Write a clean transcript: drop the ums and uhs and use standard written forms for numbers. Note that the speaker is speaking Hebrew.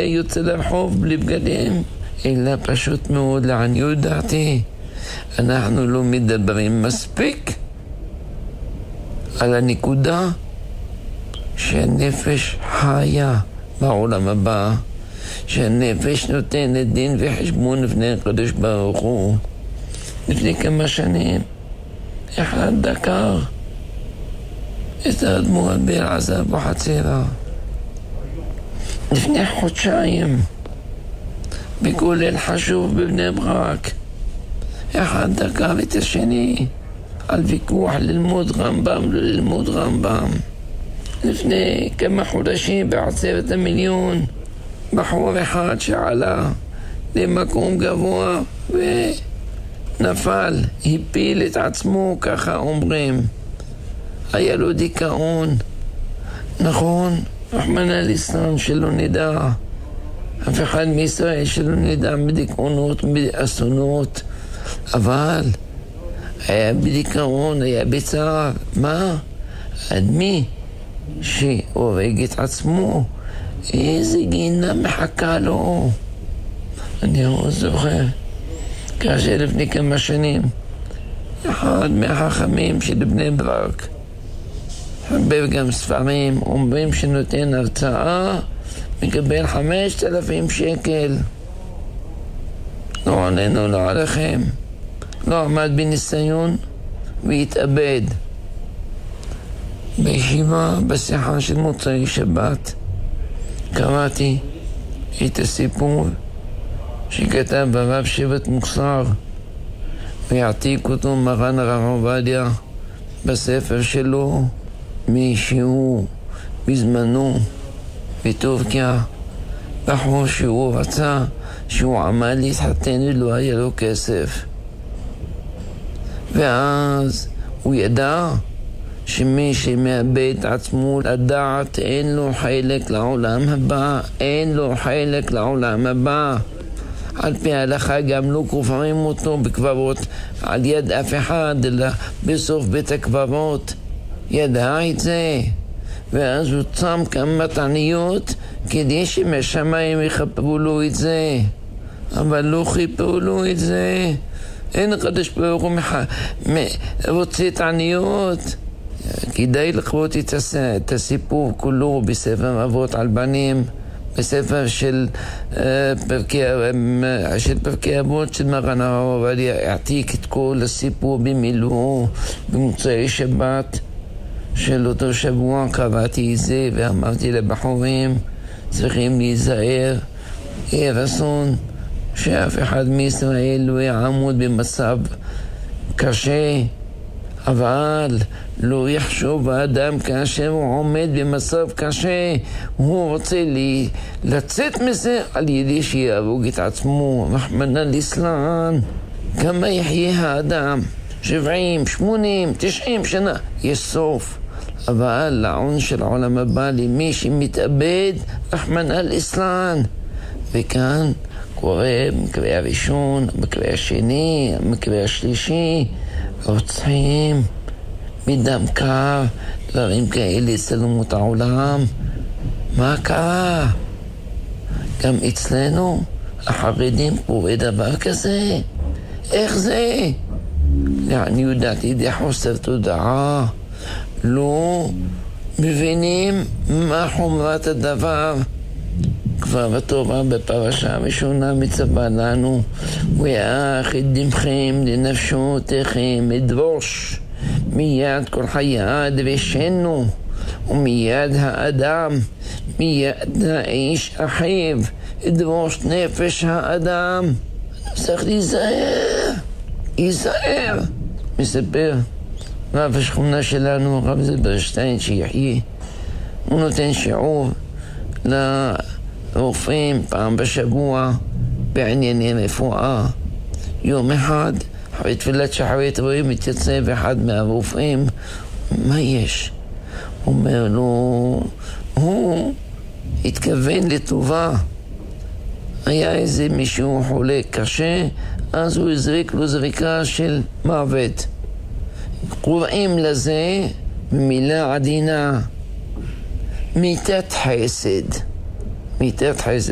יוצא לרחוב בלי בגדים, אלא פשוט מאוד לעניות דעתי. אנחנו לא מדברים מספיק על הנקודה שהנפש חיה בעולם הבא, שהנפש נותנת דין וחשבון לפני הקדוש ברוך הוא. לפני כמה שנים אחד דקר את האדמו"ר באלעזר אבוחצירא. לפני חודשיים בכולל חשוב בבני ברק אחד דקר את השני על ויכוח ללמוד רמב"ם לא ללמוד רמב"ם. לפני כמה חודשים בעצרת המיליון בחור אחד שעלה למקום גבוה ונפל, הפיל את עצמו, ככה אומרים. היה לו דיכאון, נכון? רחמנא ליצלן, שלא נדע, אף אחד מישראל שלא נדע בדיכאונות, באסונות, אבל היה בדיכאון, היה בצער. מה? אדמי שהורג את עצמו, איזה גינה מחכה לו. אני זוכר כאשר לפני כמה שנים אחד מהחכמים של בני ברק, הרבה גם ספרים, אומרים שנותן הרצאה מקבל 5,000 שקל. לא עלינו, לא עליכם. לא עמד בניסיון והתאבד. בישיבה, בשיחה של מוצאי שבת, קראתי את הסיפור שכתב הרב שבט מוכשר ויעתיק אותו מרן הרב עובדיה בספר שלו, מישהו בזמנו בטורקיה, בחור שהוא רצה, שהוא עמד להתחתן ולא היה לו כסף, ואז הוא ידע שמי שמאבד את עצמו לדעת אין לו חלק לעולם הבא, אין לו חלק לעולם הבא. על פי ההלכה גם לא קוברים אותו בקברות על יד אף אחד, אלא בסוף בית הקברות. ידע את זה, ואז הוא צם כמה תעניות כדי שמשמיים יחפרו לו את זה, אבל לא חיפרו לו את זה. אין הקדוש ברוך הוא רוצה תעניות. כדאי לקרוא את הסיפור כולו בספר אבות על בנים, בספר של פרקי אבות של מרן הרב עובדיה. העתיק את כל הסיפור במילואו במוצאי שבת של אותו שבוע. קראתי את זה ואמרתי לבחורים, צריכים להיזהר, יהיה רצון שאף אחד מישראל לא יעמוד במצב קשה, אבל לא יחשוב האדם כאשר הוא עומד במצב קשה, הוא רוצה לצאת מזה על ידי שיהרוג את עצמו. רחמנא ליצלן. כמה יחיה האדם? 70, 80, 90 שנה, יש סוף. אבל לעון של העולם הבא למי שמתאבד, רחמנא ליצלן. וכאן קורה במקרה הראשון, במקרה השני, במקרה השלישי, רוצחים מדם קר, דברים כאלה צלמות העולם. מה קרה? גם אצלנו החרדים קורה דבר כזה? איך זה? אני יודעת, ידי חוסר תודעה, לא מבינים מה חומרת הדבר. כבר התורה בפרשה הראשונה מצווה לנו, ויאך את דמכם לנפשותיכם אדרוש מיד כל חייד ושנו, ומיד האדם מיד האיש אחיו, אדרוש נפש האדם. צריך להיזהר. מספר רב השכונה שלנו, רב זלברשטיין שיחיה, הוא נותן שיעור לרופאים פעם בשבוע בענייני רפואה. יום אחד אחרי תפילת שחרית רואים מתייצב אחד מהרופאים, מה יש? הוא אומר לו, הוא התכוון לטובה, היה איזה מישהו חולה קשה, אז הוא הזריק לו זריקה של מוות. קוראים לזה במילה עדינה מיתת חסד. מיתת חסד.